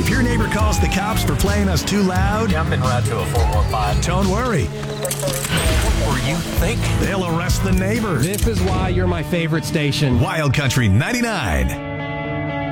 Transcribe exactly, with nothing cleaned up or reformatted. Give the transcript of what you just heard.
If your neighbor calls the cops for playing us too loud, Jump en route to a four one five. don't worry. Or you think? They'll arrest the neighbor. This is why you're my favorite station. Wild Country ninety-nine.